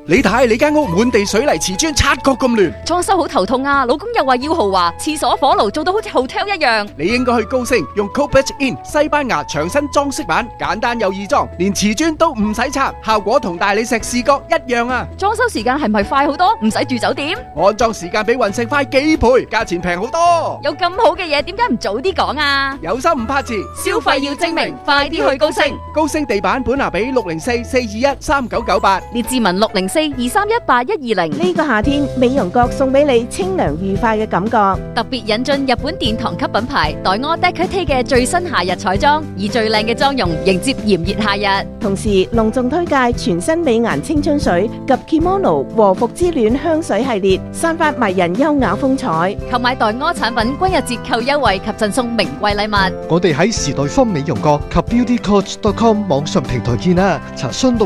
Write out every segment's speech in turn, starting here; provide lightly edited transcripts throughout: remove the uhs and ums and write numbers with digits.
你睇你間屋滿地水泥瓷磚，察覺咁亂， 裝修好頭痛啊！老公又話要豪華，廁所火爐做到好似 hotel 一樣。 你應該去高升用 Copech In 西班牙牆身裝飾板，簡單又易裝，連瓷磚都唔使拆，效果同大理石視覺一樣啊！ 裝修時間係咪快好多？唔使住酒店？ 安裝時間比雲石快幾倍，價錢平好多。 有咁好嘅嘢，點解唔早啲講啊？ 有心唔怕遲， 消費要精明，快啲去高升。 高升地板本拿比604-421-3998， 列治文604-231-8120。 呢個夏天，美容閣送俾你清涼愉快嘅感覺。 特別引進日本殿堂級品牌黛柯 Decote 嘅最新夏日彩妝，以最靚嘅妝容迎接炎熱夏日。 同時隆重推介全新美顏青春水及 Kimono 和服之戀香水系列，散發迷人優雅風采。 購買黛柯產品均有折扣優惠及贈送名貴禮物。 我哋喺時代坊美容閣及 beautycoach.com 網上平台見啦，查詢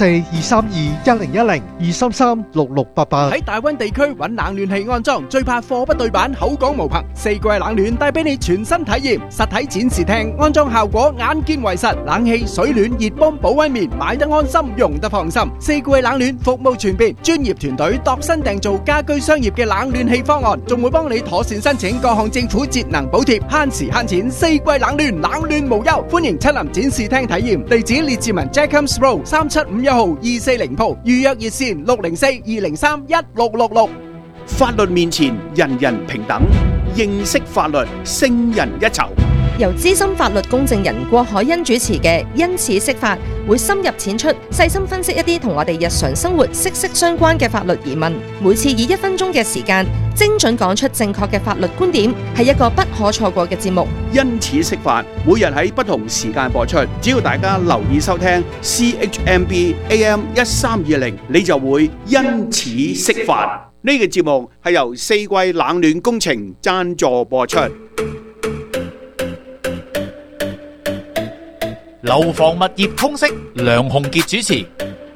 604-232-1010-233-6688。 喺大溫地區揾冷暖氣安裝，最怕貨不對版，口講無憑。四季冷暖帶俾你全新體驗，實體展示廳安裝效果眼見為實，冷氣、水暖、熱泵、保溫棉，買得安心，用得放心。四季冷暖服務全面，專業團隊度身訂造家居商業嘅冷暖氣方案，仲會幫你妥善申請各項政府節能補貼，慳時慳錢。四季冷暖，冷暖無憂，歡迎親臨展示廳體驗。地址列治文 Jacobs Road 3751號240鋪，預約熱線604-203-1666。 法律面前人人平等，認識法律勝人一籌。 由資深法律公證人郭海欣主持嘅因此釋法，會深入淺出，細心分析一啲同我哋日常生活息息相關嘅法律疑問。每次以1分鐘嘅時間，精準講出正確嘅法律觀點，係一個不可錯過嘅節目。 因此釋法，每日喺不同時間播出，只要大家留意收聽 CHMB AM 1320，你就會因此釋法。呢個節目係由四季冷暖工程贊助播出。 樓房物業通識，梁鴻傑主持。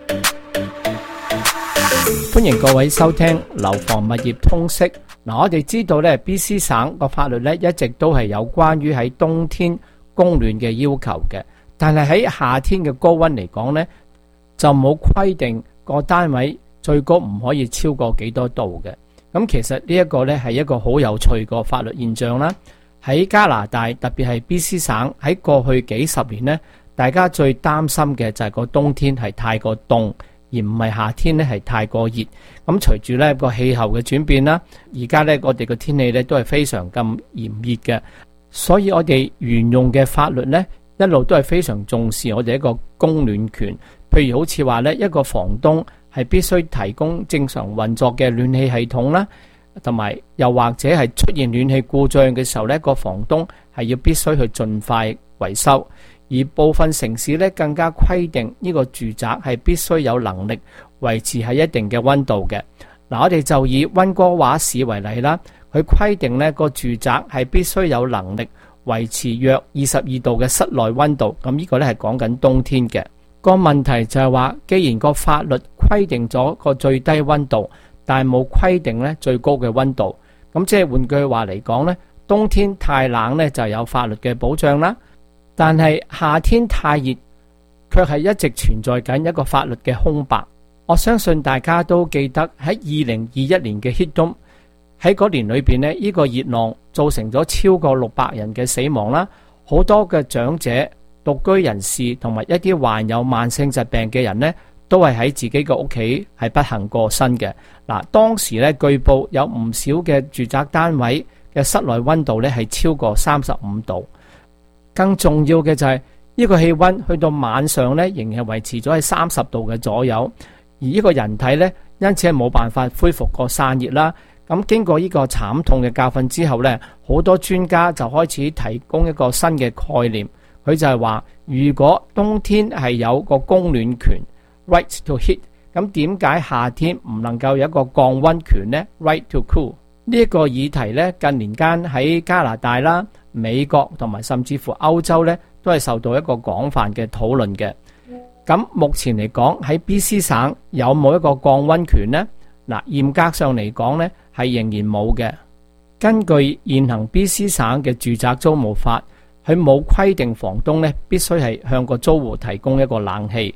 歡迎各位收聽樓房物業通識。我哋知道咧，BC 省個法律咧一直都係有關於喺冬天供暖嘅要求嘅，但係喺夏天嘅高溫嚟講咧，就冇規定個單位最高唔可以超過幾多度嘅。咁其實呢一個咧係一個好有趣個法律現象啦。喺加拿大，特別係 BC 省喺過去幾十年咧，大家最擔心嘅就係個冬天係太過凍，而唔係夏天咧係太過熱。咁隨住咧個氣候嘅轉變啦，而家咧我哋個天氣咧都係非常咁炎熱嘅，所以我哋沿用嘅法律咧一路都係非常重視我哋一個供暖權。譬如好似話咧，一個房東係必須提供正常運作嘅暖氣系統啦，同埋又或者係出現暖氣故障嘅時候咧，個房東係要必須去盡快維修。而部分城市咧更加規定呢個住宅係必須有能力維持喺一定嘅溫度嘅。嗱，我哋就以溫哥華市為例啦，佢規定呢個住宅係必須有能力維持約22度嘅室內溫度。咁呢個咧係講緊冬天嘅。個問題就係話，既然個法律規定咗個最低溫度，但係冇規定咧最高嘅溫度，咁即係換句話嚟講咧，冬天太冷咧就有法律嘅保障啦。但係夏天太熱，卻係一直存在緊一個法律嘅空白。我相信大家都記得喺2021年嘅 Heatdome，喺嗰年裏邊呢，呢個熱浪造成咗超過600人嘅死亡啦，好多嘅長者、獨居人士同埋一啲患有慢性疾病嘅人呢，都係喺自己嘅屋企係不幸過身嘅。嗱，當時呢，據報有唔少嘅住宅單位嘅室內溫度呢係超過35度。更重要嘅就係呢個氣溫去到晚上呢，仍然係維持咗喺30度嘅左右，而呢個人體呢，因此係冇辦法恢復個散熱啦。咁經過呢個慘痛嘅教訓之後呢，好多專家就開始提供一個新嘅概念，佢就係話，如果冬天係有個供暖權 right to heat， 咁點解夏天唔能夠有一個降溫權呢 right to cool？ 呢一個議題呢，近年間喺加拿大啦、美國同埋甚至乎歐洲咧，都係受到一個廣泛嘅討論嘅。咁目前嚟講，喺 BC 省有冇一個降溫權呢？嗱，嚴格上嚟講咧，係仍然冇嘅。根據現行 BC 省嘅住宅租務法，佢冇規定房東咧必須係向個租戶提供一個冷氣，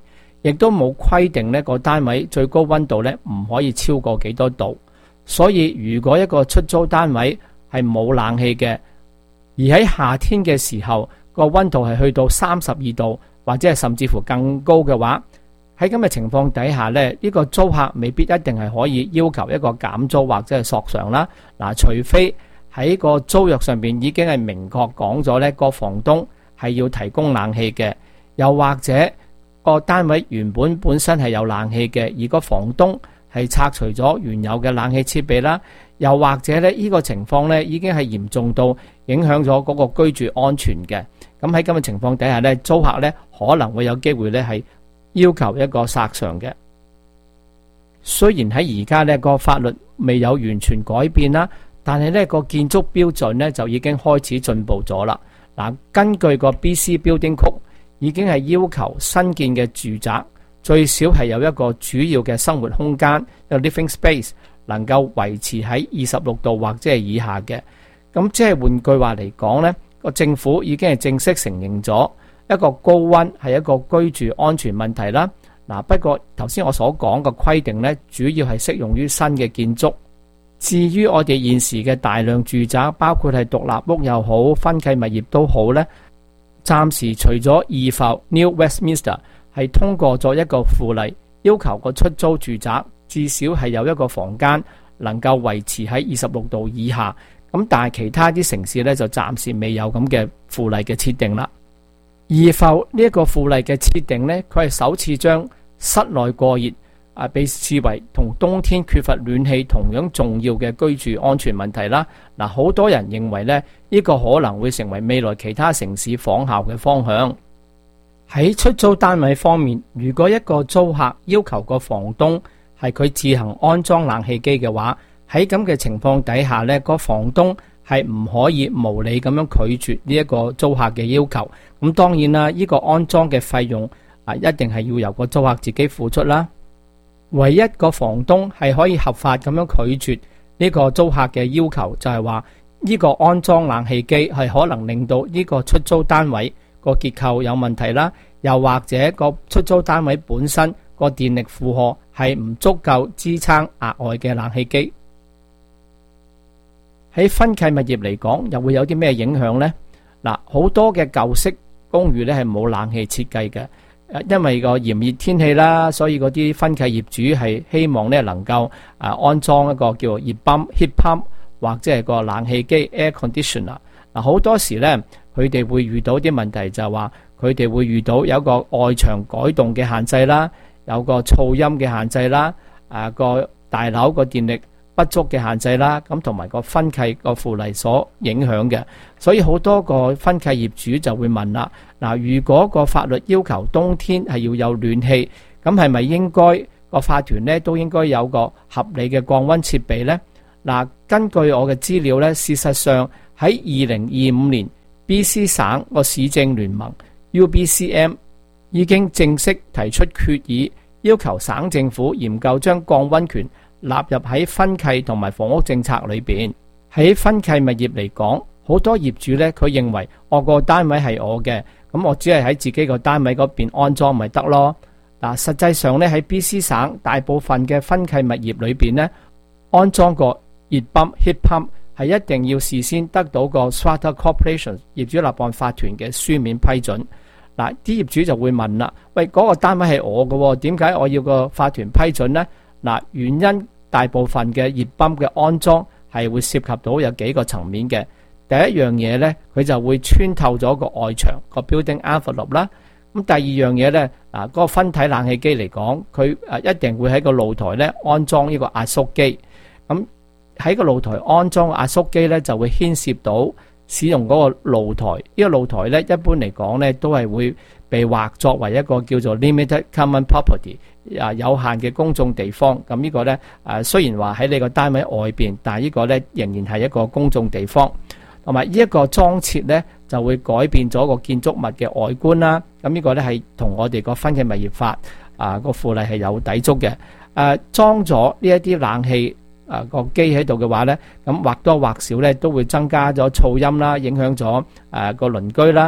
亦都冇規定呢個單位最高溫度呢唔可以超過幾多度。所以如果一個出租單位係冇冷氣嘅，而喺夏天嘅時候個溫度係去到32度或者係甚至乎更高嘅話，喺咁嘅情況底下呢，呢個租客未必一定係可以要求一個減租或者係索償啦。嗱，除非喺個租約上邊已經係明確講咗呢個房東係要提供冷氣嘅，又或者個單位原本身係有冷氣嘅，而個房東係拆除咗原有嘅冷氣設備啦，又或者咧呢個情況咧已經係嚴重到影響咗嗰個居住安全嘅。咁喺咁嘅情況底下咧，租客咧可能會有機會咧係要求一個索償嘅。雖然喺而家呢個法律未有完全改變啦，但係呢個建築標準咧就已經開始進步咗啦。嗱，根據個 BC Building Code 已經係要求新建嘅住宅最少係有一個主要嘅生活空間，有 living space 能夠維持喺26度或者係以下嘅。咁即係換句話嚟講呢，個政府已經係正式承認咗一個高溫係一個居住安全問題啦。嗱，不過頭先我所講嘅規定呢，主要係適用於新嘅建築。至於我哋現時嘅大量住宅，包括係獨立屋又好，分契物業都好呢，暫時除咗二埠 New Westminster 係通過咗一個附例，要求個出租住宅至少係有一個房間能夠維持喺26度以下。咁但係其他啲城市呢，就暫時未有咁嘅附例嘅設定啦。二埠呢一個附例嘅設定呢，佢係首次將室內過熱被視為同冬天缺乏暖氣同樣重要嘅居住安全問題啦。嗱，好多人認為呢，呢個可能會成為未來其他城市仿效嘅方向。喺出租單位方面，如果一個租客要求個房東係佢自行安裝冷氣機嘅話，喺咁嘅情況底下呢，個房東係唔可以無理咁樣拒絕呢一個租客嘅要求。咁當然啦，呢個安裝嘅費用一定係要由個租客自己付出啦。唯一個房東係可以合法咁樣拒絕呢個租客嘅要求，就係話呢個安裝冷氣機係可能令到呢個出租單位個結構有問題啦，又或者個出租單位本身個電力負荷係唔足夠支撐額外嘅冷氣機。喺分契物業嚟講，又會有啲咩影響呢？嗱，好多嘅舊式公寓咧係冇冷氣設計嘅，因為個炎熱天氣啦，所以嗰啲分契業主係希望咧能夠安裝一個叫做熱泵 heat pump 或者係個冷氣機 air conditioner。嗱，好多時咧佢哋會遇到啲問題，就係話佢哋會遇到有個外牆改動嘅限制啦，有個噪音嘅限制啦，個大樓個電力不足嘅限制啦，咁同埋個分契個附例所影響嘅。所以好多個分契業主就會問啦，嗱，如果個法律要求冬天係要有暖氣，咁係咪應該個法團呢都應該有個合理嘅降溫設備呢？嗱，根據我嘅資料呢，事實上喺2025年 BC 省個市政聯盟 UBCM 已經正式提出決議，要求省政府研究將降溫權納入喺分契同埋房屋政策裏邊。喺分契物業嚟講，好多業主呢，佢認為我個單位係我嘅，咁我只係喺自己個單位嗰邊安裝咪得咯。嗱，實際上呢，喺 BC 省大部分嘅分契物業裏邊呢，安裝個熱泵 heat pump 係一定要事先得到個 Strata Corporation 業主立案法團嘅書面批准。嗱，啲業主就會問啦，喂，嗰個單位係我嘅，點解我要個法團批准呢？嗱，原因大部分嘅熱泵嘅安裝係會涉及到有幾個層面嘅。第一樣嘢呢，佢就會穿透咗個外牆個 building envelope 啦。咁第二樣嘢呢，嗰個分體冷氣機嚟講，佢一定會喺個露台呢安裝呢個壓縮機。咁喺個露台安裝壓縮機呢，就會牽涉到使用嗰個露台。呢個露台呢，一般嚟講呢，都係會被劃作為一個叫做 limited common property， 有限嘅公眾地方。咁呢個呢，雖然話喺你個單位外邊，但係呢個呢，仍然係一個公眾地方。同埋呢一個裝設呢，就會改變咗個建築物嘅外觀啦。咁呢個呢，係同我哋個分契物業法個附例係有抵觸嘅。裝咗呢一啲冷氣個機喺度嘅話呢，咁或多或少呢都會增加咗噪音啦，影響咗個鄰居啦。咁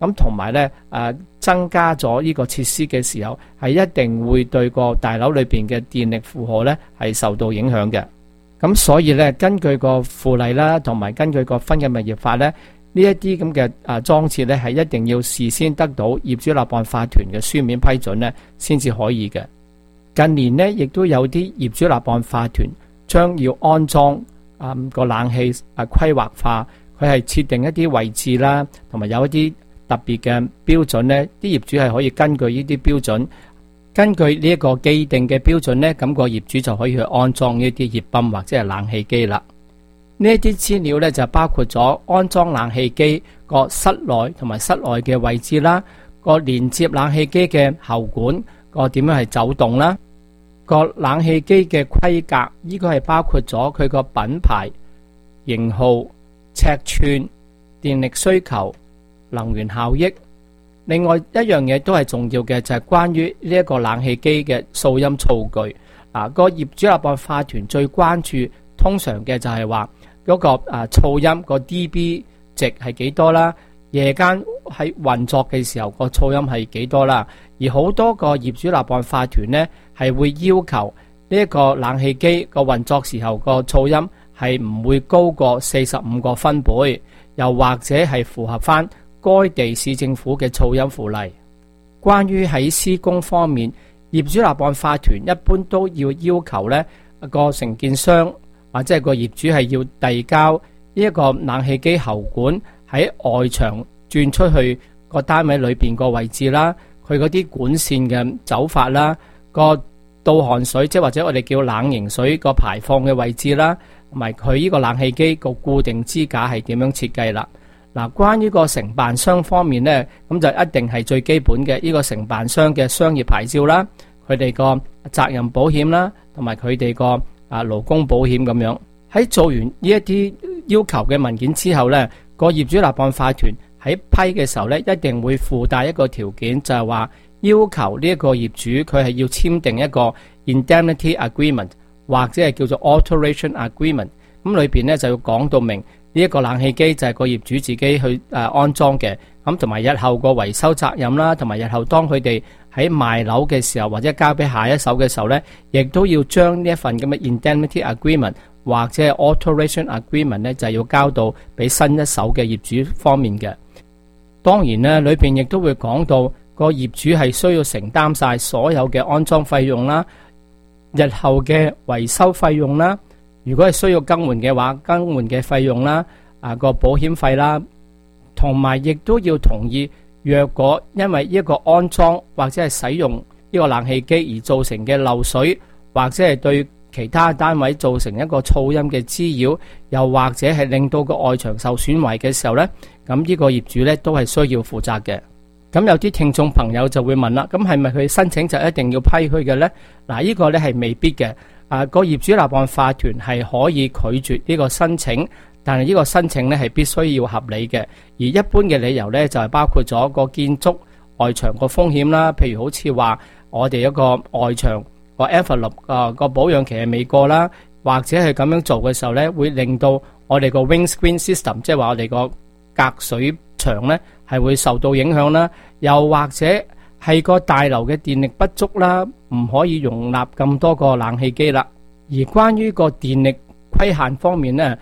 咁同埋咧增加咗呢個設施嘅時候，係一定會對個大樓裏邊嘅電力負荷咧係受到影響嘅。咁所以咧，根據個附例啦，同埋根據個分嘅物業法咧，呢一啲咁嘅裝設咧係一定要事先得到業主立案法團嘅書面批准咧，先至可以嘅。近年呢，亦都有啲業主立案法團將要安裝個冷氣規劃化，佢係設定一啲位置啦，同埋有一啲特別嘅標準呢，啲業主係可以根據呢啲標準，根據呢一個既定嘅標準呢，咁個業主就可以去安裝呢啲熱泵或者係冷氣機啦。呢一啲資料呢，就包括咗安裝冷氣機個室內同埋室外嘅位置啦，個連接冷氣機嘅喉管個點樣係走動啦，個冷氣機嘅規格，呢個係包括咗佢個品牌、型號、尺寸、電力需求、能源效益。另外一樣嘢都係重要嘅，就係關於呢一個冷氣機嘅噪音數據。個業主立案法團最關注通常嘅就係話嗰個噪音個 dB 值係幾多啦，夜間喺運作嘅時候個噪音係幾多啦。而好多個業主立案法團呢，係會要求呢一個冷氣機個運作時候個噪音係唔會高過45個分貝，又或者係符合翻該地市政府嘅噪音附例。關於喺施工方面，業主立案法團一般都要求呢個承建商或者係個業主係要遞交呢一個冷氣機喉管喺外牆轉出去個單位裏邊個位置啦，佢嗰啲管線嘅走法啦，個倒汗水即係或者我哋叫冷凝水個排放嘅位置啦，同埋佢呢個冷氣機個固定支架係點樣設計啦。嗱，關於個承辦商方面呢，咁就一定係最基本嘅呢個承辦商嘅商業牌照啦，佢哋個責任保險啦，同埋佢哋個勞工保險咁樣。喺做完呢一啲要求嘅文件之後呢，個業主立案法團喺批嘅時候呢，一定會附帶一個條件，就係話要求呢一個業主佢係要簽訂一個 indemnity agreement 或者係叫做 alteration agreement。咁裏邊呢就要講到明呢一個冷氣機就係個業主自己去安裝嘅，咁同埋日後個維修責任啦，同埋日後當佢哋喺賣樓嘅時候或者交俾下一手嘅時候呢，亦都要將呢一份咁嘅 indemnity agreement 或者係 alteration agreement 呢，就係要交到俾新一手嘅業主方面嘅。當然呢，裏邊亦都會講到個業主係需要承擔晒所有嘅安裝費用啦，日後嘅維修費用啦，如果係需要更換嘅話，更換嘅費用啦，個保險費啦，同埋亦都要同意，若果因為一個安裝或者係使用呢個冷氣機而造成嘅漏水，或者係對其他單位造成一個噪音嘅滋擾，又或者係令到個外牆受損壞嘅時候呢，咁呢個業主呢都係需要負責嘅。咁有啲聽眾朋友就會問啦，咁係咪佢申請就一定要批佢嘅呢？嗱，呢個呢係未必嘅。個業主立案法團係可以拒絕呢個申請，但係呢個申請呢係必須要合理嘅。而一般嘅理由呢，就係包括咗個建築外牆個風險啦，譬如好似話我哋一個外牆個 envelope 個保養期係未過啦，或者係咁樣做嘅時候呢，會令到我哋個 windscreen system， 即係話我哋個隔水牆呢係會受到影響啦，又或者係個大樓嘅電力不足啦，唔可以容納咁多個冷氣機啦。而關於個電力規限方面呢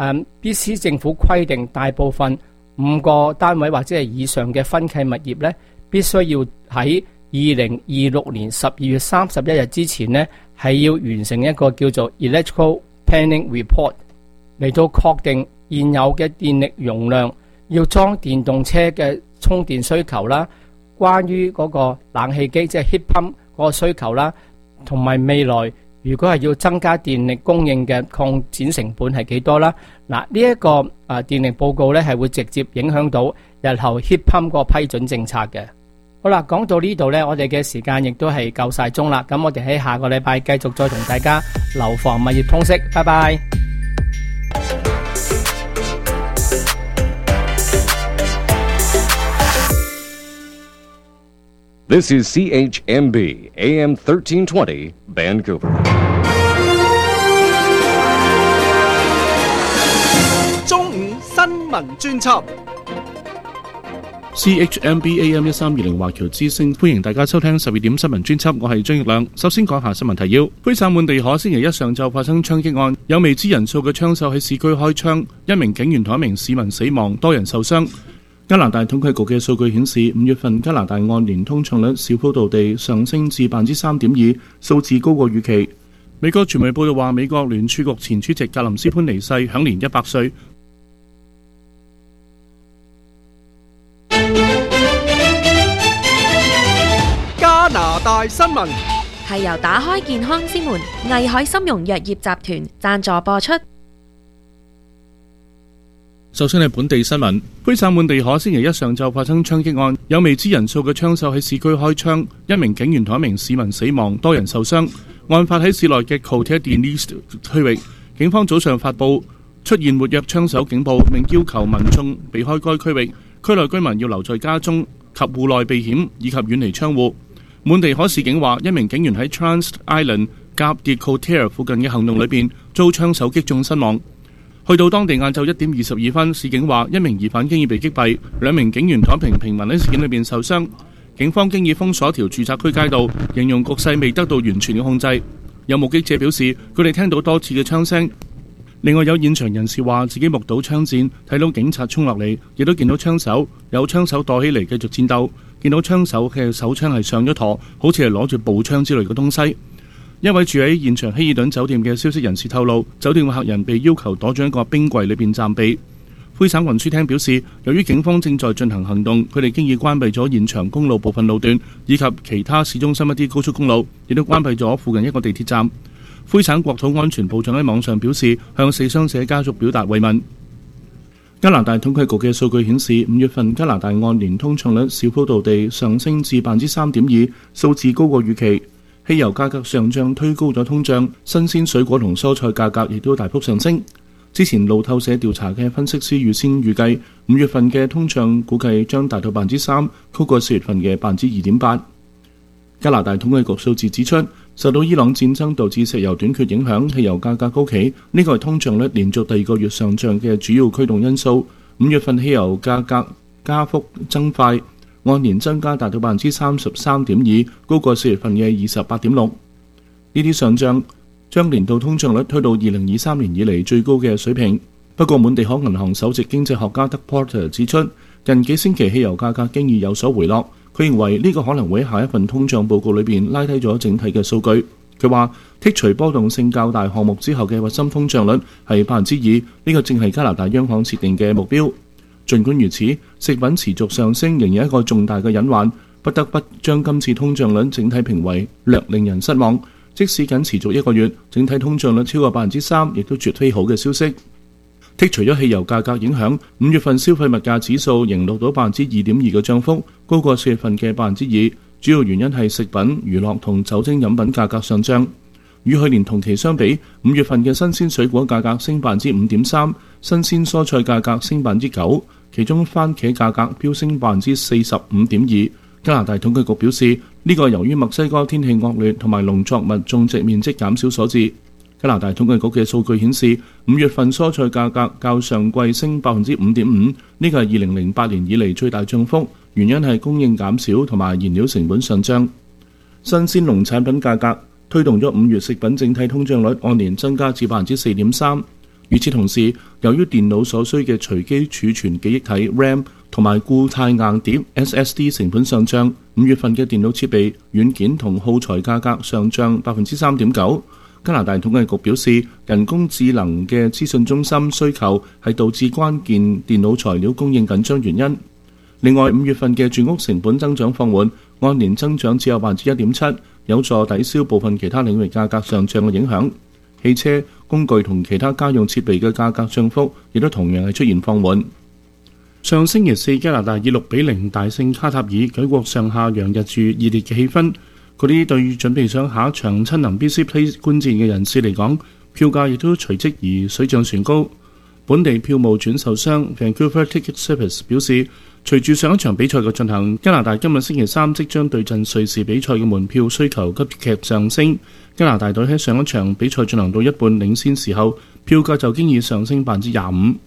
，BC 政府規定大部分5個單位或者係以上嘅分契物業呢，必須要喺2026年12月31日之前呢，係要完成一個叫做 Electrical Planning Report 嚟到確定現有嘅電力容量，要裝電動車嘅充電需求啦，關於嗰個冷氣機即係 heat pump 嗰個需求啦，同埋未來如果係要增加電力供應嘅擴展成本係幾多啦？嗱，呢一個電力報告呢係會直接影響到日後 heat pump 個批准政策嘅。好啦，講到呢度呢，我哋嘅時間亦都係夠晒鐘啦。咁我哋喺下個禮拜繼續再同大家樓房物業通識。拜拜。 This is CHMB AM 1320 Vancouver. 中午新聞專輯。 CHMB AM 1320華僑之聲，歡迎大家收聽12點新聞專輯，我係張玉亮。首先講下新聞提要。灰省滿地可星期一上晝發生槍擊案，有未知人數嘅槍手喺市區開槍，一名警員同一名市民死亡，多人受傷。加拿大統計局嘅數據顯示，5月份加拿大按年通脹率小幅度地上升至 3.2%， 數字高過預期。美國傳媒報道話，美國聯儲局前主席格林斯潘離世，享年100歲。 加拿大新聞係由打開健康之門藝海參茸藥業集團贊助播出。 首先係本地新聞，灰省滿地可星期一上晝發生槍擊案，有未知人數嘅槍手喺市區開槍，一名警員同一名市民死亡，多人受傷。案發喺市內嘅 Côte d'Ivoire 區域，警方早上發布出現活躍槍手警報，並要求民眾避開該區域，區內居民要留在家中及戶內避險，以及遠離窗戶。滿地可市警話，一名警員喺 Trans Island Gare de Côte 附近嘅行動裏邊遭槍手擊中身亡。去到當地晏晝1點22分，市警話一名疑犯經已被擊斃，兩名警員同一名平民喺事件裏邊受傷。警方經已封鎖一條住宅區街道，形容局勢未得到完全嘅控制。有目擊者表示，佢哋聽到多次嘅槍聲。另外有現場人士話，自己目睹槍戰，睇到警察衝落嚟，亦都見到槍手，有槍手躲起嚟繼續戰鬥，見到槍手嘅手槍係上咗膛，好似係攞住步槍之類嘅東西。一位住喺現場希爾頓酒店嘅消息人士透露，酒店嘅客人被要求躲進一個冰櫃裏邊暫避。灰省運輸廳表示，由於警方正在進行行動，佢哋經已關閉咗現場公路部分路段，以及其他市中心一啲高速公路，亦都關閉咗附近一個地鐵站。灰省國土安全部長喺網上表示，向死傷者家屬表達慰問。加拿大統計局嘅數據顯示，5月份加拿大按年通脹率小幅度地上升至 3.2%， 數字高過預期。汽油價格上漲推高咗通脹，新鮮水果同蔬菜價格亦都大幅上升。之前路透社調查嘅分析師預先預計5月份嘅通脹估計將達到 3%， 高過4月份嘅 2.8%。加拿大統計局數字指出，受到伊朗戰爭導致石油短缺影響，汽油價格高企，呢個係通脹率連續第二個月上漲嘅主要驅動因素。5月份汽油價格加幅增快，按年增加達到 33.2%， 高過4月份嘅 28.6%。呢啲上漲將年度通脹率推到2023年以嚟最高嘅水平。不過，滿地可銀行首席經濟學家德 Porter 指出，近幾星期汽油價格經已有所回落。佢認為呢個可能會喺下一份通脹報告裏邊拉低咗整體嘅數據。佢話剔除波動性較大項目之後嘅核心通脹率係 2%， 呢個正係加拿大央行設定嘅目標。儘管如此，食品持續上升仍然一個重大嘅隱患，不得不將今次通脹率整體評為略令人失望。即使僅持續一個月，整體通脹率超過 3%， 亦都絕非好嘅消息。剔除咗汽油價格影響，5月份消費物價指數仍錄到 2.2% 嘅漲幅，高過4月份嘅 2%。主要原因係食品、娛樂同酒精飲品價格上漲。與去年同期相比，5月份嘅新鮮水果價格升 5.3%， 新鮮蔬菜價格升 9%， 其中番茄價格飆升 45.2%。加拿大統計局表示，呢個由於墨西哥天氣惡劣同埋農作物種植面積減少所致。加拿大統計局嘅數據顯示，5月份蔬菜價格較上季升 5.5%， 呢個係2008年以嚟最大漲幅，原因係供應減少同埋燃料成本上漲。新鮮農產品價格推動咗5月食品整體通脹率按年增加至 4.3%。與此同時，由於電腦所需嘅隨機儲存記憶體 RAM 同埋固態硬碟 SSD 成本上漲，5月份嘅電腦設備、軟件同耗材價格上漲 3.9%。加拿大統計局表示，人工智能嘅資訊中心需求係導致關鍵電腦材料供應緊張原因。另外，5月份嘅住屋成本增長放緩，按年增長只有 1.7%， 有助抵消部分其他領域價格上漲嘅影響。汽車、工具同其他家用設備嘅價格漲幅亦都同樣係出現放緩。上星期四，加拿大以6-0大勝卡塔爾，舉國上下洋溢住熱烈嘅氣氛。嗰啲對準備上下一場親臨 BC Place 觀戰嘅人士嚟講，票價亦都隨即而水漲船高。本地票務轉售商 Vancouver Ticket Service 表示，隨住上一場比賽嘅進行，加拿大今日星期三即將對陣瑞士比賽嘅門票需求急劇上升。加拿大隊喺上一場比賽進行到一半領先時候，票價就經已上升 25%。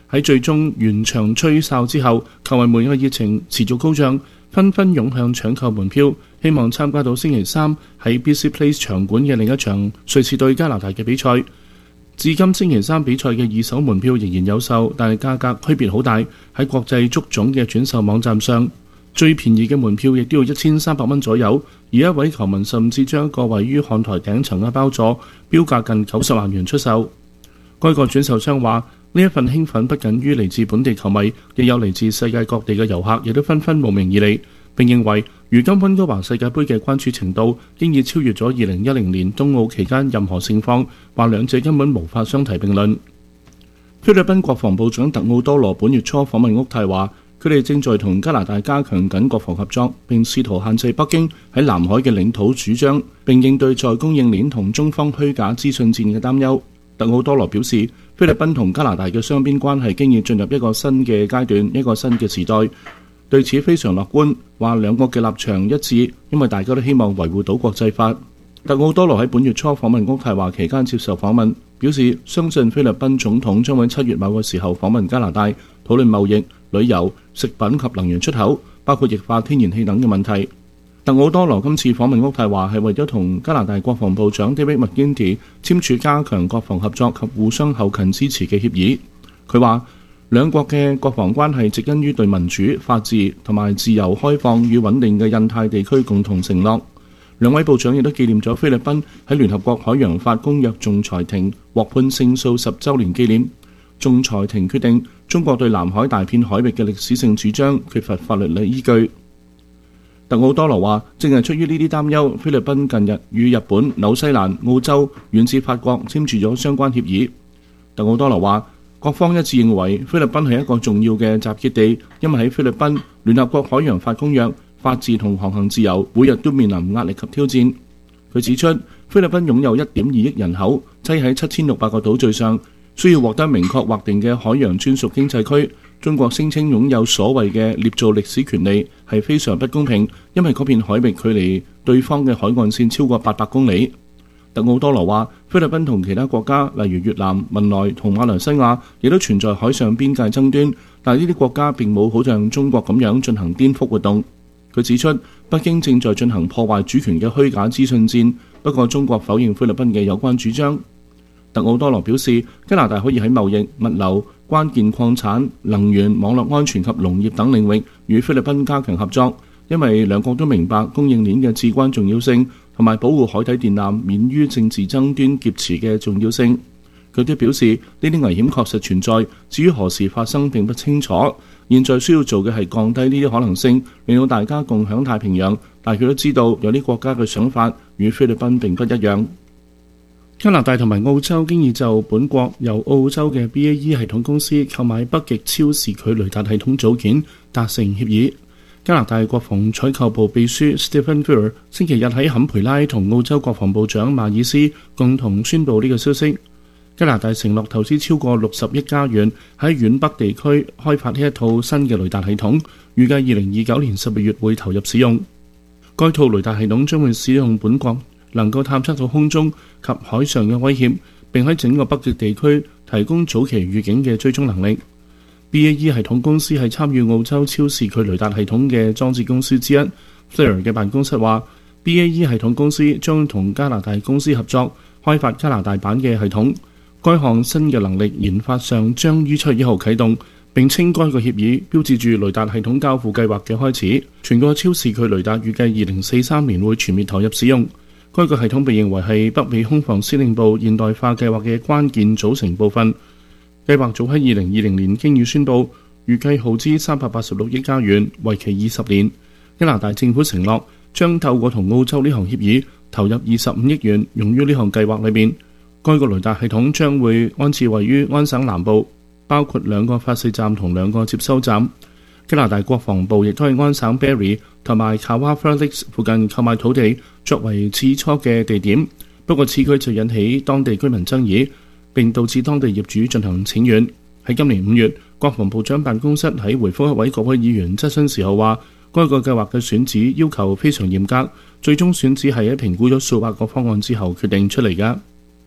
喺最終完場吹哨之後，球迷們嘅熱情持續高漲，紛紛湧向搶購門票，希望參加到星期三喺 BC Place 場館嘅另一場瑞士對加拿大嘅比賽。至今星期三比賽嘅二手門票仍然有售，但係價格區別好大。喺國際足總嘅轉售網站上，最便宜嘅門票亦都要1300蚊左右，而一位球迷甚至將一個位於看台頂層嘅包座標價近90萬元出售。該個轉售商話：呢一份興奮不僅於嚟自本地球迷，亦有嚟自世界各地嘅遊客，亦都紛紛慕名而嚟。並認為，如今溫哥華世界盃嘅關注程度經已超越咗2010年東奧期間任何盛況，話兩者根本無法相提並論。菲律賓國防部長特奧多羅本月初訪問渥太華，佢哋正在同加拿大加強緊國防合作，並試圖限制北京喺南海嘅領土主張，並應對在供應鏈同中方虛假資訊戰嘅擔憂。特奧多羅表示，菲律賓同加拿大嘅雙邊關係經已進入一個新嘅階段，一個新嘅時代。對此非常樂觀，話兩國嘅立場一致，因為大家都希望維護到國際法。特奧多羅喺本月初訪問渥太華期間接受訪問，表示相信菲律賓總統將喺7月某個時候訪問加拿大，討論貿易、旅遊、食品及能源出口，包括液化天然氣等嘅問題。特奧多羅今次訪問渥太華係為咗同加拿大國防部長 David McGuinty 簽署加強國防合作及互相後勤支持嘅協議。佢話：兩國嘅國防關係植根於對民主、法治同埋自由開放與穩定嘅印太地區共同承諾。兩位部長亦都紀念咗菲律賓喺聯合國海洋法公約仲裁庭獲判勝訴10週年紀念。仲裁庭決定中國對南海大片海域嘅歷史性主張缺乏法律依據。特奧多羅話：正係出於呢啲擔憂，菲律賓近日與日本、紐西蘭、澳洲、遠至法國簽署咗相關協議。特奧多羅話：各方一致認為菲律賓係一個重要嘅集結地，因為喺菲律賓，聯合國海洋法公約、法治同航行自由每日都面臨壓力及挑戰。佢指出，菲律賓擁有1.2億人口，擠喺7600個島嶼上，需要獲得明確劃定嘅海洋專屬經濟區。中國聲稱擁有所謂嘅捏造歷史權利，係非常不公平，因為嗰片海域距離對方嘅海岸線超過800公里。特奧多羅話：菲律賓同其他國家，例如越南、文萊同馬來西亞，亦都存在海上邊界爭端，但係呢啲國家並冇好像中國咁樣進行顛覆活動。佢指出，北京正在進行破壞主權嘅虛假資訊戰，不過中國否認菲律賓嘅有關主張。特奧多羅表示，加拿大可以喺貿易、物流、關鍵礦產、能源、網絡安全及農業等領域與菲律賓加強合作，因為兩國都明白供應鏈嘅至關重要性，同埋保護海底電纜免於政治爭端劫持嘅重要性。佢都表示，呢啲危險確實存在，至於何時發生並不清楚。現在需要做嘅係降低呢啲可能性，令到大家共享太平洋。但佢都知道有啲國家嘅想法與菲律賓並不一樣。加拿大同埋澳洲經已就本國由澳洲嘅 BAE 系統公司購買北極超視距雷達系統組件達成協議。加拿大國防採購部秘書 Stephen Fuhr 星期日喺坎培拉同澳洲國防部長馬爾斯共同宣布呢個消息。加拿大承諾投資超過60億加元喺遠北地區開發呢一套新嘅雷達系統，預計2029年12月會投入使用。該套雷達系統將會使用本國能夠探測到空中及海上嘅威脅，並喺整個北極地區提供早期預警嘅追蹤能力。BAE 系統公司係參與澳洲超視距雷達系統嘅裝置公司之一。Flair 嘅辦公室話 ，BAE 系統公司將同加拿大公司合作開發加拿大版嘅系統。該項新嘅能力研發上將於7月1號啟動，並稱該個協議標誌住雷達系統交付計劃嘅開始。全個超視距雷達預計2043年會全面投入使用。該個系統被認為係北美空防司令部現代化計劃嘅關鍵組成部分。計劃早喺2020年經已宣布，預計耗資386億加元，為期20年。加拿大政府承諾將透過同澳洲呢項協議投入25億元，用於呢項計劃裏面。該個雷達系統將會安置位於安省南部，包括2個發射站同2個接收站。加拿大國防部亦都喺安省 Barrie 同埋 Kawartha Lakes 附近購買土地，作為最初嘅地點。不過此舉就引起當地居民爭議，並導致當地業主進行請願。喺今年5月，國防部長辦公室喺回覆一位國會議員質詢時候話，該個計劃嘅選址要求非常嚴格，最終選址係喺評估咗數百個方案之後決定出嚟㗎。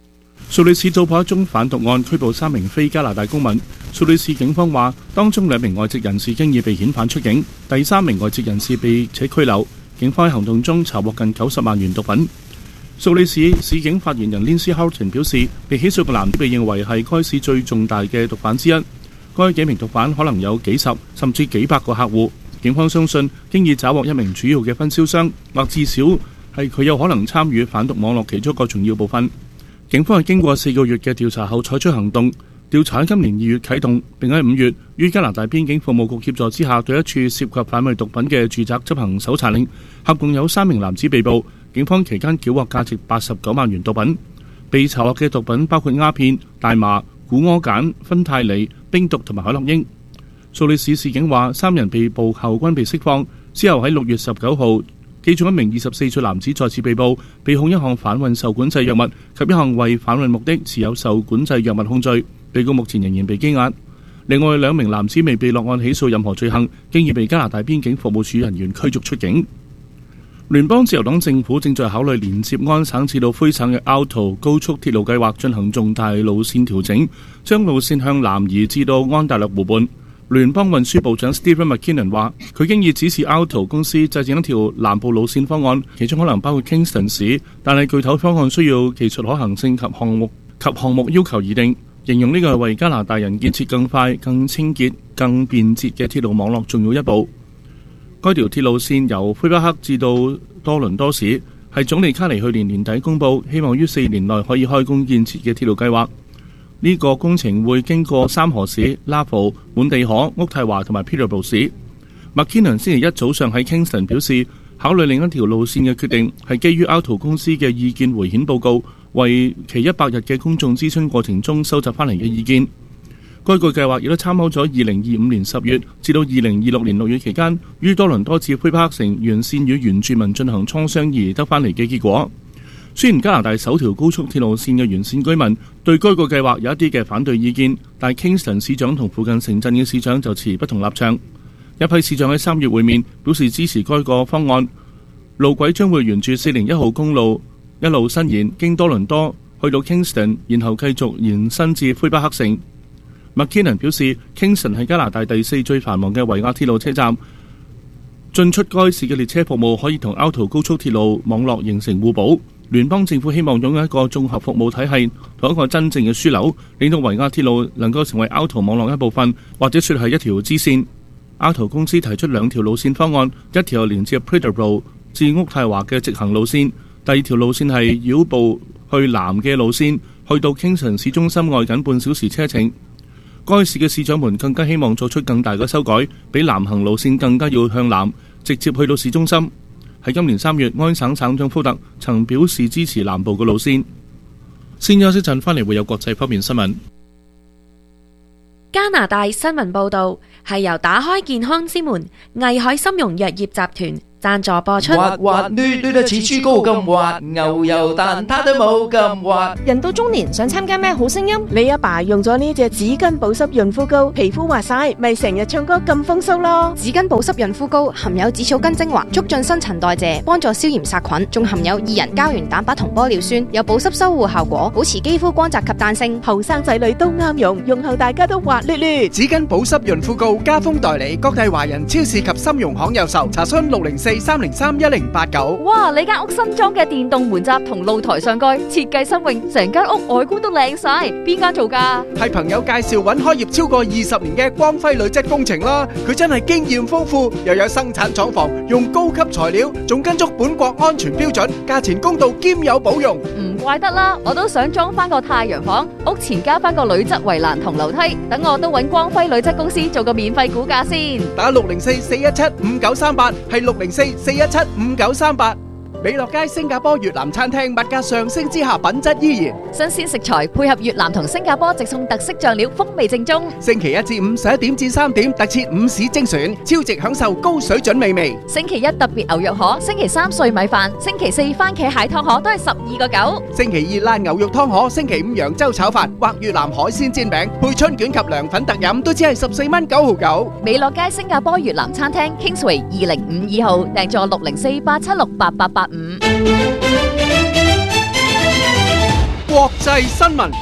蘇里士搗破一宗販毒案，拘捕3名非加拿大公民。蘇里士警方話，當中2名外籍人士經已被遣返出境，第3名外籍人士被且拘留。警方喺行動中查獲近90萬元毒品。蘇里士市警發言人 Lindsay Houghton 表示，被起訴嘅男子被認為係該市最重大嘅毒販之一。該幾名毒販可能有幾十甚至幾百個客戶。警方相信經已抓獲一名主要嘅分銷商，或至少係佢有可能參與販毒網絡其中一個重要部分。警方係經過4個月嘅調查後採取行動，調查喺今年2月啟動，並喺5月於加拿大邊境服務局協助之下，對一處涉及販賣毒品嘅住宅執行搜查令，合共有3名男子被捕。警方期間繳獲價值89萬元毒品，被查獲嘅毒品包括鴉片、大麻、古柯鹼、芬太尼、冰毒同埋海洛因。蘇里士市警話，3人被捕後均被釋放，之後喺6月19號。記中一名24歲男子再次被捕，被控一項販運受管制藥物及一項為販運目的持有受管制藥物控罪。被告目前仍然被羈押。另外2名男子未被落案起訴任何罪行，經已被加拿大邊境服務處人員驅逐出境。聯邦自由黨政府正在考慮連接安省至到魁省嘅 Aalto 高速鐵路計劃進行重大路線調整，將路線向南移至到安大略湖畔。聯邦運輸部長 Stephen McKinnon 話，佢經已指示 Aalto 公司制定一條南部路線方案，其中可能包括 Kingston 市，但係具體方案需要技術可行性及項目要求而定。形容呢個係為加拿大人建設更快、更清潔、更便捷嘅鐵路網絡重要一步。該條鐵路線由魁北克至到多倫多市，係總理卡尼去年年底公佈，希望於4年內可以開工建設嘅鐵路計劃。呢個工程會經過三河市、拉布、滿地可、渥太華同埋 Peterborough 市。McKinnon 星期一早上喺 Kingston 表示，考慮另一條路線嘅決定係基於 Aalto 公司嘅意見回顯報告，為期100日嘅公眾諮詢過程中收集翻嚟嘅意見。該個計劃亦都參考咗2025年10月至到2026年6月期間於多倫多至魁北克城沿線與原住民進行磋商而得翻嚟嘅結果。雖然加拿大首條高速鐵路線嘅沿線居民對該個計劃有一啲嘅反對意見，但 Kingston 市長同附近城鎮嘅市長就持不同立場。一批市長喺3月會面，表示支持該個方案。路軌將會沿住401號公路一路伸延，經多倫多去到 Kingston， 然後繼續延伸至魁北克城。McKinnon 表示 ，Kingston 係加拿大第4最繁忙嘅維亞鐵路車站，進出該市嘅列車服務可以同 Aalto 高速鐵路網絡形成互補。聯邦政府希望擁有一個綜合服務體系同一個真正嘅樞紐，令到維亞鐵路能夠成為 Aalto 網絡一部分，或者說係一條支線。Aalto 公司提出2條路線方案，一條連接 Peterborough 至渥太華嘅直行路線，第2條路線係繞步去南嘅路線，去到 Kingston 市中心外僅半小時車程。該市嘅市長們更加希望做出更大嘅修改，比南行路線更加要向南，直接去到市中心。喺今年3月，安省省長福特曾表示支持南部嘅路線。先休息陣，翻嚟會有國際方面新聞。 加拿大新聞報導係由打開健康之門藝海參茸藥業集團贊助播出。 滑滑捋捋得似豬膏咁滑，牛油蛋撻都冇咁滑。 人到中年想參加咩好聲音？ 你阿爸用咗呢隻紙巾保濕潤膚膏，皮膚滑晒，咪成日唱歌咁風騷咯。 紙巾保濕潤膚膏含有紫草根精華，促進新陳代謝，幫助消炎殺菌，仲含有2人膠原蛋白同玻尿酸，有保濕修護效果，保持肌膚光澤及彈性。 後生仔女都啱用，用後大家都滑捋捋。 紙巾保濕潤膚膏加封代理，各大華人超市及參茸行有售。查詢604-303-1089。 哇！你間屋新裝嘅電動門閘同露台上蓋設計新穎，成間屋外觀都靚晒。邊間做㗎？ 係朋友介紹揾開業超過20年嘅光輝女質工程啦。佢真係經驗豐富，又有生產廠房，用高級材料，仲跟足本國安全標準，價錢公道兼有保用。 唔怪得啦，我都想裝翻個太陽房，屋前加翻個女質圍欄同樓梯，等我都揾光輝女質公司做個免費估價先。 打604-417-5938，係604-417-5938。美樂街新加坡越南餐廳，物價上升之下，品質依然。 新鮮食材配合越南同新加坡直送特色醬料，風味正宗。 星期1至5 11點至3點，特設午市精選，超值享受高水準美味。 星期1特別牛肉河，星期3碎米飯，星期4番茄蟹湯河都係12個9。 星期2辣牛肉湯河，星期5揚州炒飯或越南海鮮煎餅，配春卷及涼粉特飲，都只係14蚊9毫9。 美樂街新加坡越南餐廳 Kingsway 2052號，訂座604-876-8885。 國國際新聞。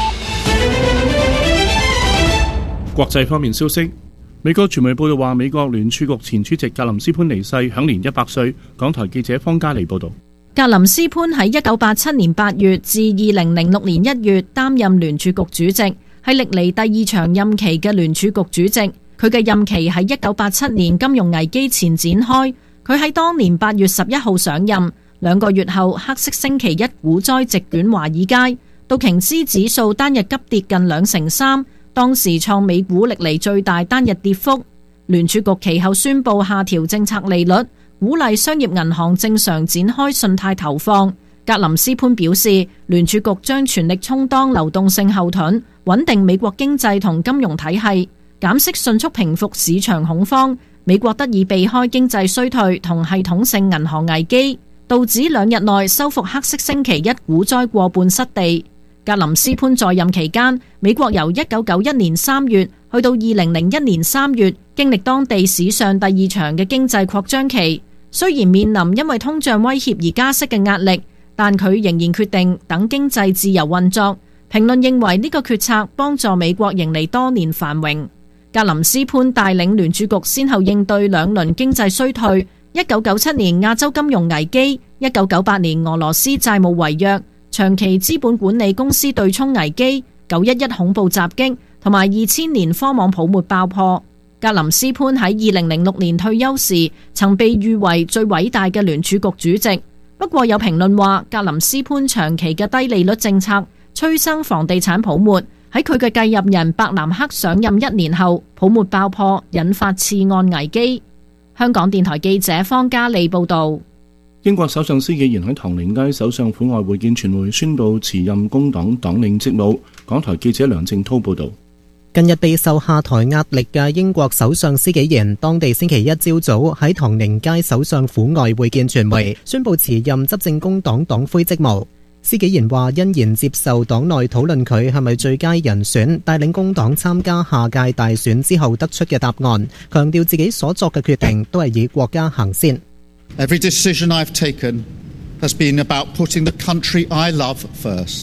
國際方面消息，美國傳媒報道話，美國聯儲局前主席格林斯潘離世，享年100歲。港台記者方嘉莉報道。 格林斯潘喺1987年8月至2006年1月擔任聯儲局主席，係歷嚟第2長任期嘅聯儲局主席。佢嘅任期喺1987年金融危機前展開，佢喺當年8月11號上任，2個月後黑色星期一股災席捲華爾街，道瓊斯指數單日急跌近2%，當時創美股歷嚟最大單日跌幅。聯儲局其後宣布下調政策利率，鼓勵商業銀行正常展開信貸投放。格林斯潘表示，聯儲局將全力充當流動性後盾，穩定美國經濟同金融體系，減息迅速平復市場恐慌，美國得以避開經濟衰退同系統性銀行危機。道指2日內收復黑色星期一股災過半失地。格林斯潘在任期間，美國由1991年3月去到2001年3月，經歷當地史上第2長嘅經濟擴張期。雖然面臨因為通脹威脅而加息嘅壓力，但佢仍然決定等經濟自由運作。評論認為呢個決策幫助美國迎嚟多年繁榮。格林斯潘帶領聯儲局先後應對2輪經濟衰退：1997年亞洲金融危機、1998年俄羅斯債務違約、長期資本管理公司對沖危機、911恐怖襲擊同埋2000年科網泡沫爆破。格林斯潘喺2006年退休時，曾被譽為最偉大嘅聯儲局主席。不過有評論話，格林斯潘長期嘅低利率政策催生房地產泡沫。喺佢嘅繼任人伯南克上任1年後，泡沫爆破，引發次按危機。香港電台記者方嘉莉報道。 英國首相施紀賢喺唐寧街首相府外會見傳媒，宣布辭任工黨黨領職務。港台記者梁正濤報道。 近日備受下台壓力嘅英國首相施紀賢，當地星期一朝早喺唐寧街首相府外會見傳媒，宣布辭任執政工黨黨魁職務。施紀賢話欣然接受黨內討論佢係咪最佳人選，帶領工黨參加下屆大選之後得出嘅答案，強調自己所作嘅決定都係以國家行先。 Every decision I've taken has been about putting the country I love first.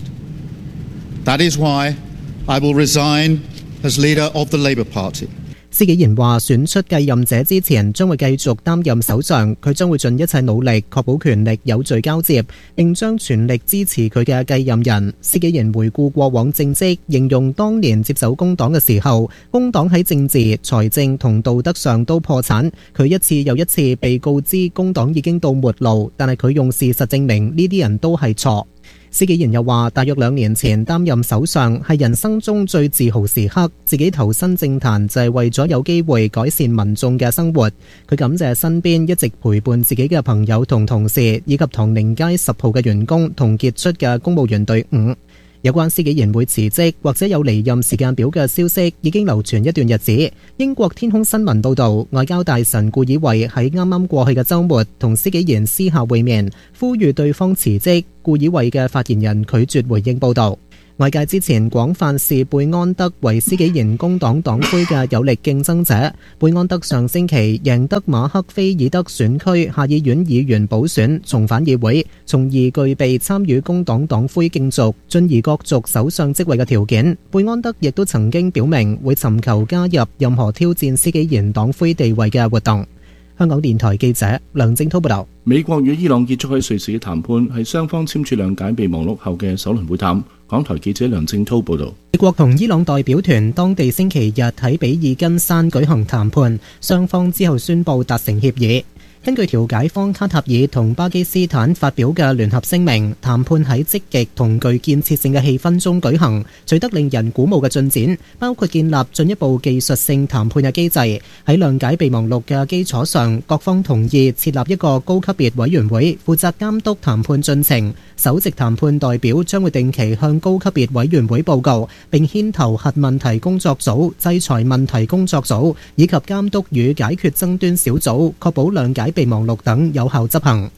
That is why I will resign as leader of the Labour Party. 施紀賢話選出繼任者之前將會繼續擔任首相，佢將會盡一切努力確保權力有序交接，並將全力支持佢嘅繼任人。施紀賢回顧過往政績，形容當年接手工黨嘅時候，工黨喺政治、財政同道德上都破產。佢一次又一次被告知工黨已經到末路，但係佢用事實證明呢啲人都係錯。施紀賢又話，大約2年前擔任首相係人生中最自豪時刻，自己投身政壇就係為咗有機會改善民眾嘅生活。佢感謝身邊一直陪伴自己嘅朋友同同事，以及唐寧街10號嘅員工同傑出嘅公務員隊伍。有關施紀賢會辭職或者有離任時間表嘅消息已經流傳一段日子。英國天空新聞報道，外交大臣顧以偉喺啱啱過去嘅週末同施紀賢私下會面，呼籲對方辭職。顧以偉嘅發言人拒絕回應報導。外界之前廣泛視貝安德為施紀賢工黨黨魁嘅有力競爭者。貝安德上星期贏得馬克菲爾德選區下議院議員補選，重返議會，從而具備參與工黨黨魁競逐，進而角逐首相職位嘅條件。貝安德亦都曾經表明會尋求加入任何挑戰施紀賢黨魁地位嘅活動。香港電台記者梁正滔報道。 美國與伊朗結束喺瑞士嘅談判，係雙方簽署諒解備忘錄後嘅首輪會談。港台記者梁正滔報道。 美國同伊朗代表團當地星期日喺比爾根山舉行談判，雙方之後宣布達成協議。根據調解方卡塔爾同巴基斯坦發表嘅聯合聲明，談判喺積極同具建設性嘅氣氛中舉行，取得令人鼓舞嘅進展，包括建立進一步技術性談判嘅機制。喺諒解備忘錄嘅基礎上，各方同意設立一個高級別委員會，負責監督談判進程。首席談判代表將會定期向高級別委員會報告，並牽頭核問題工作組、制裁問題工作組以及監督與解決爭端小組，確保諒解備忘錄等有效執行。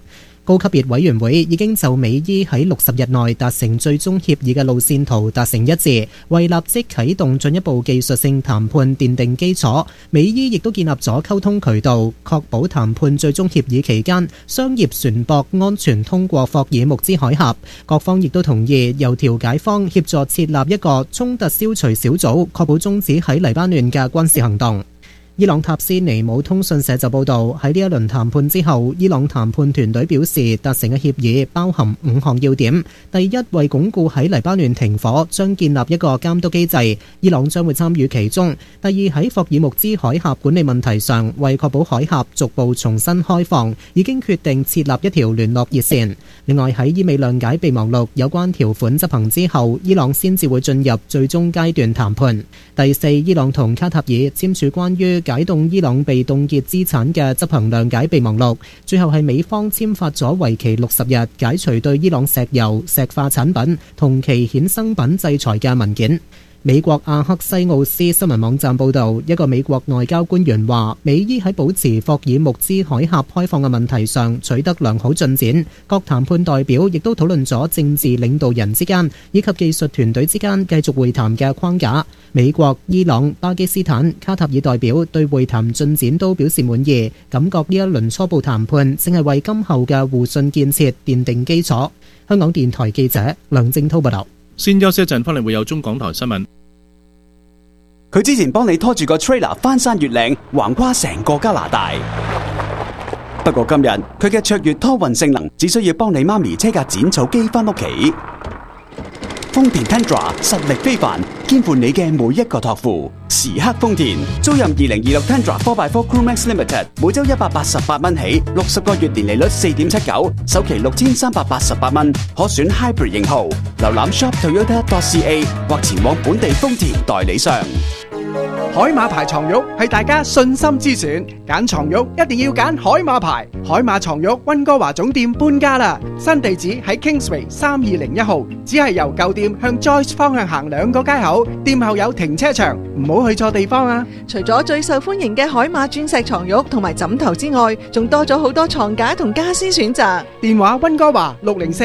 高級別委員會已經就美伊喺60日內達成最終協議嘅路線圖達成一致，為立即啟動進一步技術性談判奠定基礎。美伊亦都建立咗溝通渠道，確保談判最終協議期間商業船舶安全通過霍爾木茲海峽。各方亦都同意由調解方協助設立一個衝突消除小組，確保終止喺黎巴嫩嘅軍事行動。伊朗塔斯尼姆通訊社就報道，喺呢一輪談判之後，伊朗談判團隊表示達成嘅協議包含5項要點。第一，為鞏固喺黎巴嫩停火，將建立一個監督機制，伊朗將會參與其中。第二，喺霍爾木茲海峽管理問題上，為確保海峽逐步重新開放，已經決定設立一條聯絡熱線。另外，喺伊美諒解備忘錄有關條款執行之後，伊朗先至會進入最終階段談判。第四，伊朗同卡塔爾簽署關於解凍伊朗被凍結資產嘅執行諒解備忘錄，最後係美方簽發咗為期60日解除對伊朗石油、石化產品同其衍生品制裁嘅文件。美國阿克西奧斯新聞網站報導，一個美國外交官員話，美伊喺保持霍爾木茲海峽開放嘅問題上取得良好進展。各談判代表亦都討論咗政治領導人之間以及技術團隊之間繼續會談嘅框架。美國、伊朗、巴基斯坦、卡塔爾代表對會談進展都表示滿意，感覺呢一輪初步談判正係為今後嘅互信建設奠定基礎。香港電台記者梁正滔報道。 先休息一陣，翻嚟會有中港台新聞。 佢之前幫你拖住個 trailer 翻山越嶺，橫跨成個加拿大。不過今日佢嘅卓越拖運性能，只需要幫你媽咪車架剪草機翻屋企。豐田 Tundra 實力非凡，肩負你嘅每一個託付。時刻豐田，租賃2026 Tundra 4x4 Crewmax Limited， 每周188蚊起，60個月年利率 4.79%， 首期6388蚊，可選 Hybrid 型號。瀏覽 shoptoyota.ca 或前往本地豐田代理商。 海馬牌床褥係大家信心之選，揀床褥一定要揀海馬牌。海馬床褥溫哥華總店搬家啦，新地址喺 Kingsway 3201號，只係由舊店向 Joyce 方向行2個街口，店後有停車場，唔好去錯地方啊！ 除咗最受歡迎嘅海馬鑽石床褥同埋枕頭之外，仲多咗好多床架同家私選擇。 電話溫哥華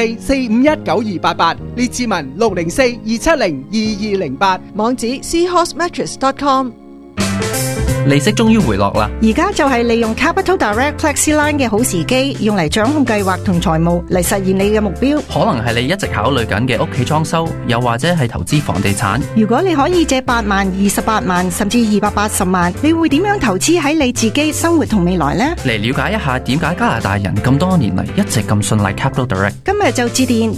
604-451-9288，列治文604-270-2208， 網址 seahorsemattress.com。 利息終於回落啦！ 而家就係利用 Capital Direct Plexi-Line 嘅好時機，用嚟掌控計劃同財務，嚟實現你嘅目標。 可能係你一直考慮緊嘅屋企裝修，又或者係投資房地產。 如果你可以借8萬、28萬甚至280萬，你會點樣投資喺你自己生活同未來呢？ 嚟了解一下點解加拿大人咁多年嚟一直咁信賴 Capital Direct。 今日就致電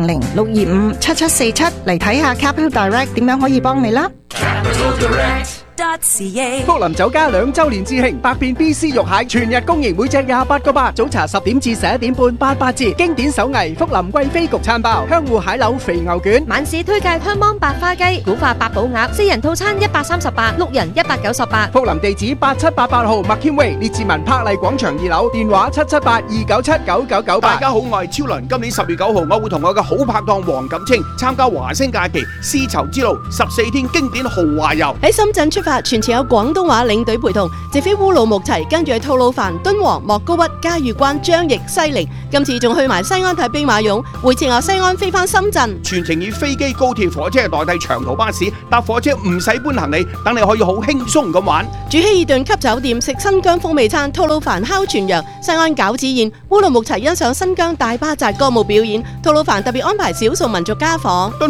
1800-625-7747嚟睇下 Capital Direct 點樣可以幫你啦。 Capital Direct。福林酒家2周年致慶，百變 BC 肉蟹全日供應，每隻28個8，早茶10點至11點半88折。經典手藝福林貴妃焗餐包，香芋蟹柳肥牛卷。 晚市推介香芒白花雞、古法八寶鴨，4人套餐138，6人198。 福林地址8788號麥謙威，列治文柏麗廣場2樓，電話778-297-9998。 大家好，我係超倫。今年10月9號，我會同我嘅好拍檔黃錦清參加華星假期絲綢之路14天經典豪華遊， 喺深圳出發。全程有廣東話領隊陪同，直飛烏魯木齊，跟住去吐魯番、敦煌、莫高窟、嘉峪關、張掖、西寧。今次仲去埋西安睇兵馬俑，回程由西安飛翻深圳。 全程以飛機、高鐵、火車代替長途巴士，搭火車唔使搬行李，等你可以好輕鬆咁玩。 住希爾頓級酒店，食新疆風味餐，吐魯番烤全羊、西安餃子宴，烏魯木齊欣賞新疆大巴扎歌舞表演，吐魯番特別安排少數民族家訪。